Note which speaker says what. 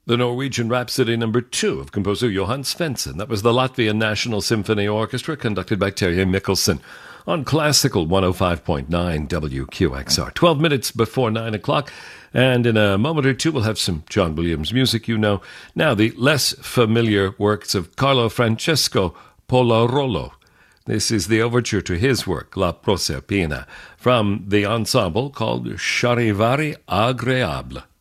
Speaker 1: The Norwegian Rhapsody No. 2 of composer Johan Svensson. That was the Latvian National Symphony Orchestra, conducted by Terje Mikkelsen, on Classical 105.9 WQXR. 12 minutes before 9 o'clock, and in a moment or two we'll have some John Williams music, you know. Now, the less familiar works of Carlo Francesco Polarolo. This is the overture to his work, La Proserpina, from the ensemble called Charivari Agréable.